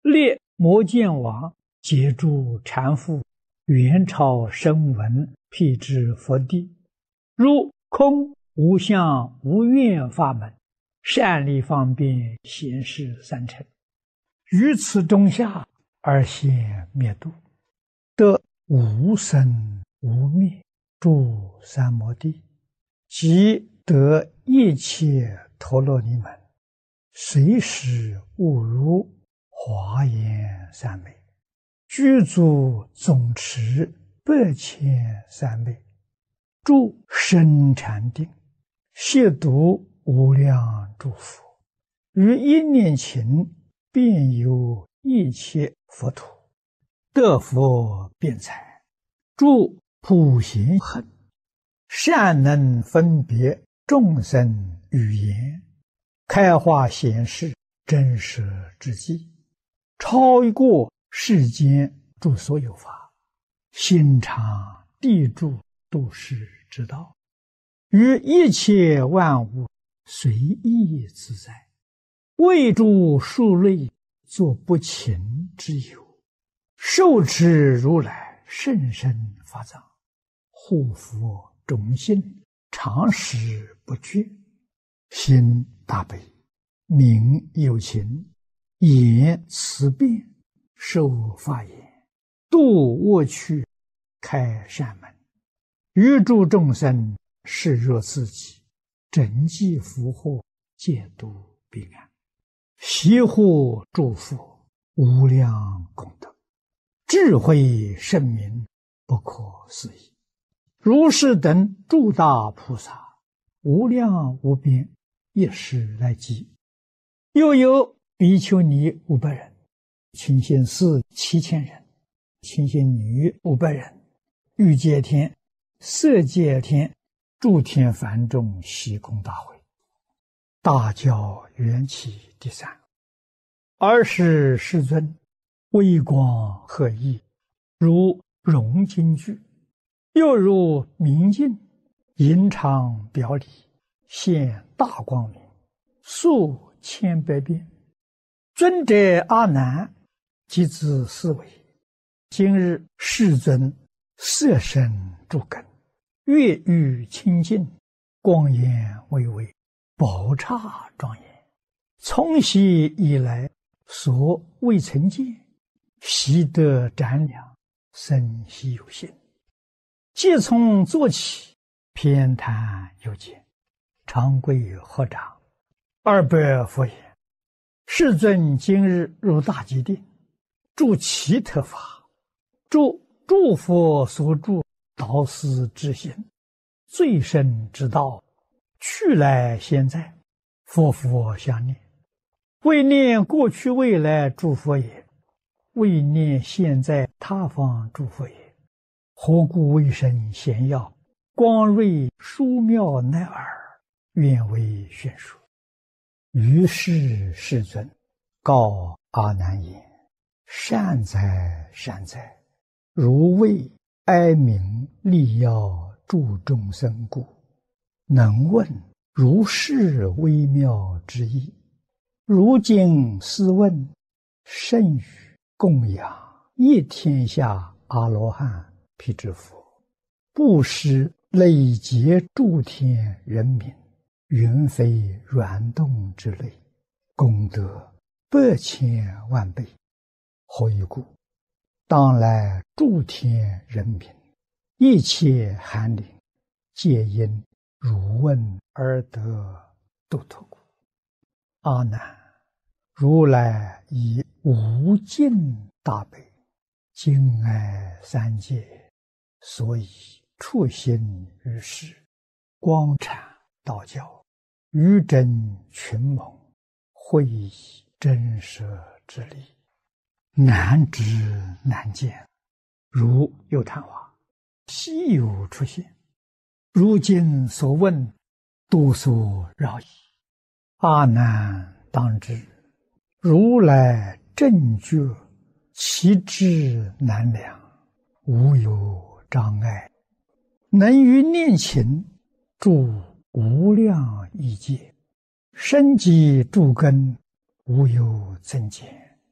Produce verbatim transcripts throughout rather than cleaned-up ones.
列摩见王截住禅父，元朝声闻辟支佛地，入空无相无愿法门，善利方便显示三乘，于此中下而现灭度，得无生无灭住三摩地，即得一切陀罗尼门，随时悟入华严三昧，具足总持百千三昧，住深禅定，亵渎无量诸佛，于一念勤遍游一切佛土，得佛辩才，住普贤行，善能分别众生语言，开化显示真实之际，超过世间诸所有法，心常地住度世之道，于一切万物随意自在，为诸数类作不勤之有，受持如来甚深法藏，护佛种心，常时不倦，心大悲，名有情，言慈辩，受法言，度恶趣，开善门，于诸众生视若自己，整济福祸，戒度彼岸，习护诸佛，无量功德，智慧圣明，不可思议。如是等诸大菩萨，无量无边，一时来集。又有比丘尼五百人，清心寺七千人，清心女五百人，欲界天、色界天、诸天梵众习功大会，大教缘起第三。尔时世尊微光赫熠，如融金具，又如明镜，银常表里，现大光明，数千百变。尊者阿难即自思维，今日世尊色身诸根，月欲清净，光颜巍巍，宝刹庄严，从昔以来所未曾见，习得瞻量，生希有心。即从坐起，偏袒有见，长跪合掌，二百佛言：世尊今日入大极定，住奇特法，住诸佛所住导师之心，最深之道，去来现在，佛佛相念，为念过去未来诸佛也，为念现在他方诸佛也。何故为身显耀，光瑞殊妙乃尔，愿为宣说。于是世尊告阿难言：善哉善哉，如为哀鸣利要助众生故，能问如是微妙之意。如今斯问，甚于供养一天下阿罗汉辟支佛，布施累劫诸天人民，云飞软动之类，功德百千万倍。何以故？当来诸天人民，一切寒灵，皆因汝问而得度脱故。阿难，如来以无尽大悲，敬爱三界，所以处心于世，光阐道教，于真群蒙，会以真实之理，难知难见，如有昙花，稀有出现。如今所问，多所扰矣。阿难当知，如来正觉，其智难量，无有障碍，能于念勤住无量异界，深积诸根，无有增减，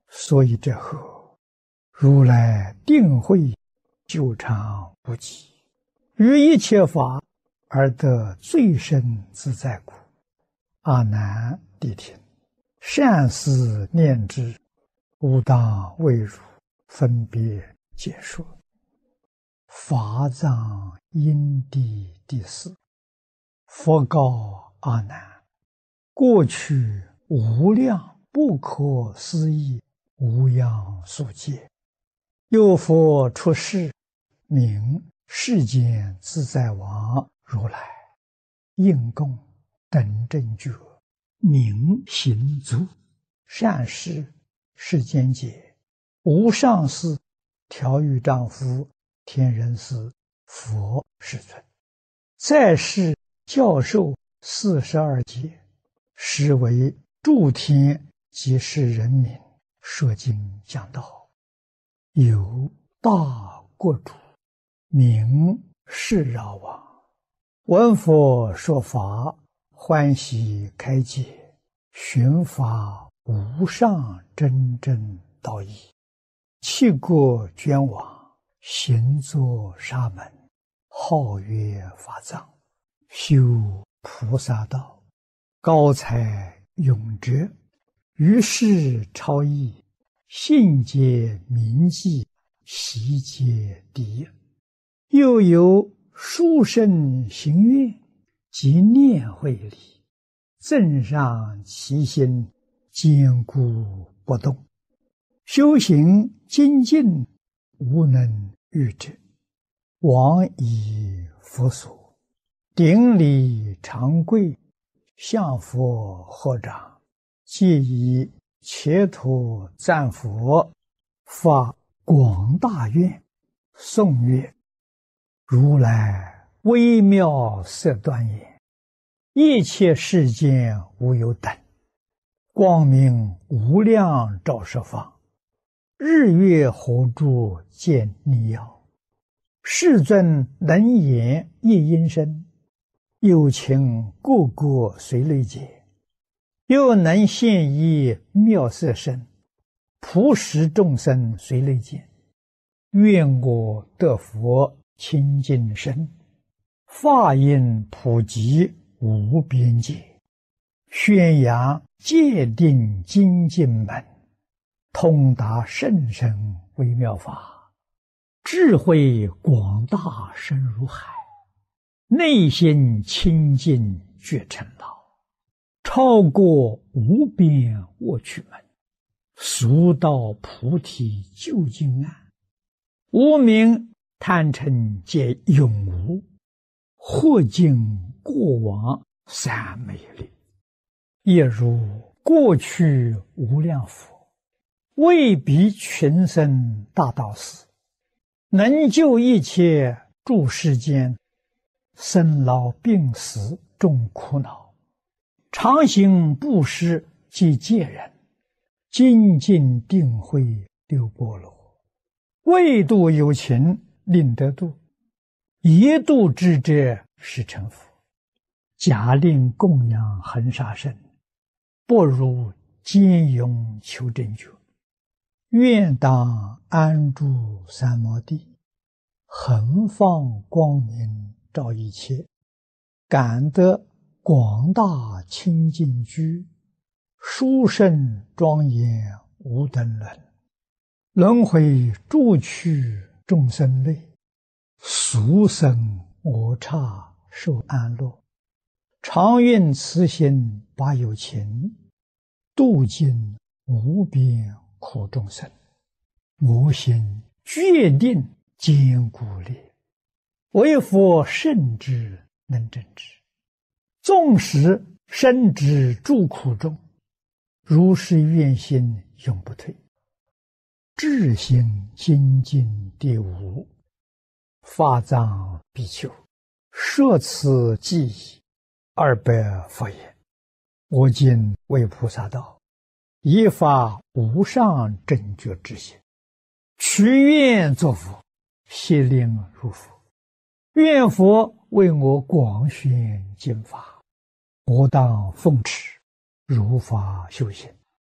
所以这后如来定慧久长不极，于一切法而得最深自在故。阿难谛听，善思念之，吾当为汝分别解说。法藏因地第四。佛告阿难：过去无量不可思议无量数劫，有佛出世，名世间自在王如来，应供等正觉，明行足，善事世间解，无上士，调御丈夫，天人师，佛世尊，在世教授四十二劫，实为诸天及世人民说经讲道。有大国主，名释饶王，闻佛说法，欢喜开解，寻法无上真正道义，弃国捐往，行作沙门，号曰法藏，修菩萨道，高才永哲，于世超逸，信解明记，习皆第一。又有殊胜行愿及念慧力，增上其心，坚固不动，修行精进，无能御之。往以佛所，顶礼长跪，向佛合掌，皆以切土赞佛，发广大愿，颂曰：如来微妙色端严，一切世间无有等，光明无量照十方，日月火柱见逆耀，世尊能言一音声，有情个个随类解，又能现一妙色身，普使众生随类见。愿我得佛清净身，法音普及无边界，宣扬戒定精进门，通达甚深微妙法，智慧广大深如海，内心清净觉成道，超过无边卧趣门，速到菩提究竟岸，无明贪嗔皆永无，或尽过往三昧力。也如过去无量佛，为彼群生大道士，能救一切诸世间生老病死众苦恼，常行布施及戒人，精进定慧六波罗，为度有情令得度，一度之者是成佛。假令供养恒沙身，不如坚勇求真觉。愿当安住三摩地，恒放光明照一切，感得广大清净居，殊胜庄严无等伦。轮回诸趣众生类，俗生我刹受安乐。常愿慈心把有情，度尽无边苦众生。我心决定坚固力，为佛圣之能证之。纵使身之诸苦中，如是愿心永不退。智心精进第五，法藏比丘，摄此记忆二百佛言：我今为菩萨道，以发无上正觉之心，许愿作佛，悉令入佛。愿佛为我广宣经法，我当奉持，如法修行。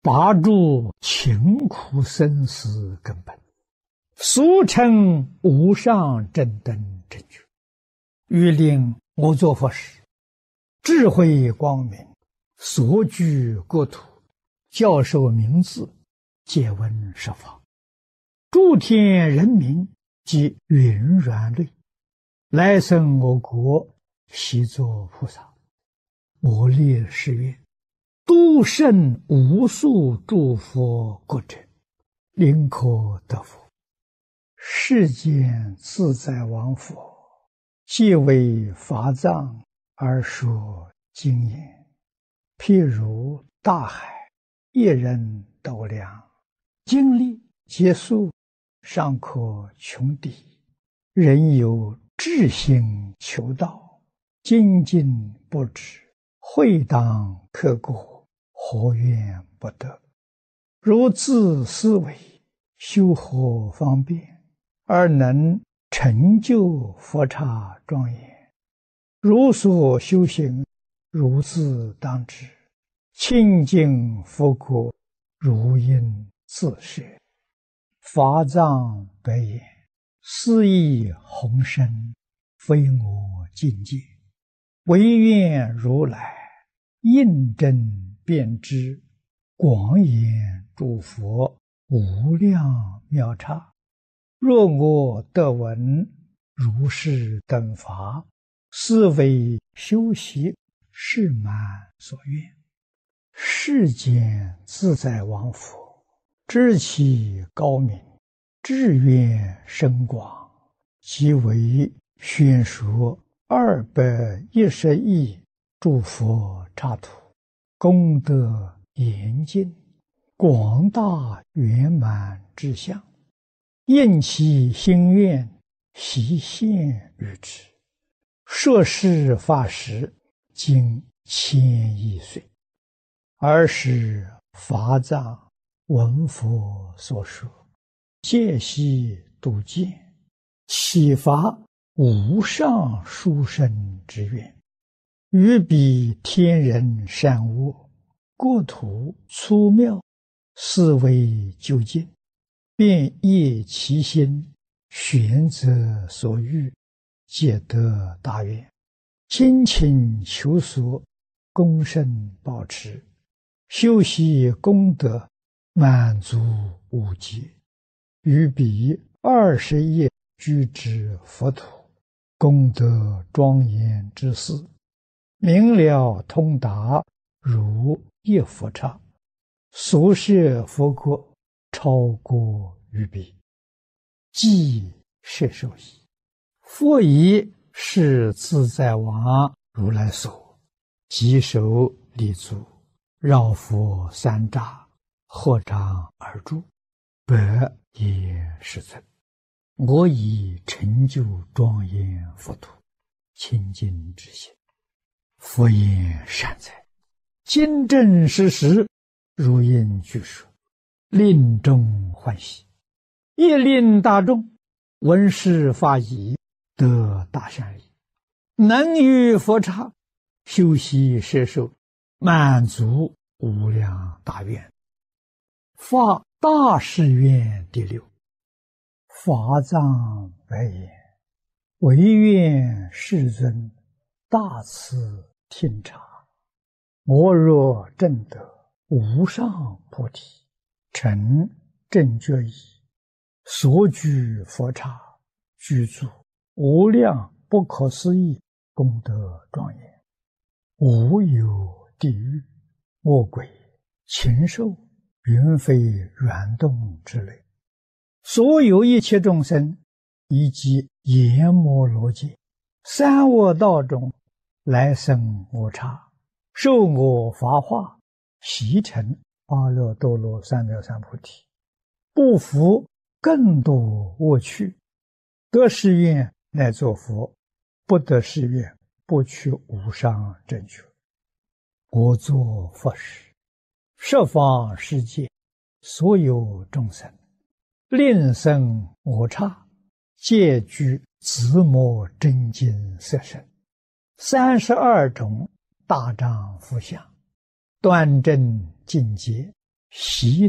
拔诸勤苦生死根本，俗称无上正等正觉，欲令我作佛时，智慧光明，所居国土，教授名字，借闻十法，诸天人民及云软类，来生我国，悉作菩萨。我立誓愿，度胜无数诸佛国者，宁可得佛。世间自在王佛，既为法藏而说经言，譬如大海，一人斗量，经历劫数，尚可穷敌。人有志心求道，精进不止，会当刻过，何怨不得？如自思维，修何方便，而能成就佛刹庄严？如所修行，如自当知，清净佛国，如应自设。法藏白言：斯亦宏深，非我境界，唯愿如来印证遍知，广演诸佛无量妙刹。若我得闻如是等法，斯为修习是满所愿。世间自在王佛，知其高明，志愿深广，即为宣说二百一十亿诸佛刹土，功德严尽，广大圆满之相，应其心愿，悉现于之。摄事法时，经千亿岁，尔时法藏闻佛所说，戒悉度见，启发无上殊胜之愿，于彼天人善恶，国土粗妙，思维究竟，便业其心，选择所欲，皆得大愿，精勤求索，功胜保持，修习功德，满足无极，于彼二十亿居之佛土，功德庄严之事，明了通达，如一佛刹，所设佛国，超过于彼，即摄受矣。佛以是自在王如来所，即手立足，绕佛三匝，合掌而住，百也世尊。我已成就庄严佛土，清净之心。佛言善哉，今正实实，如应具说，令众欢喜，亦令大众闻是法已，得大善利，能于佛刹修习摄受，满足无量大愿。发大誓愿第六。法藏白言：唯愿世尊大慈听察，我若证得无上菩提，成正觉已，所居佛刹，居住无量不可思议功德庄严，无有地狱、恶鬼、禽兽、云飞软动之类，所有一切众生，以及阎摩罗界、三恶道中来生我刹，受我法化，习成阿耨多罗三藐三菩提，不服更多恶趣，得誓愿乃作佛，不得誓愿不取无上正觉。我作佛时，十方世界所有众生，令生我刹，皆具自摩真经色身，三十二种大丈夫相，端正境界， 习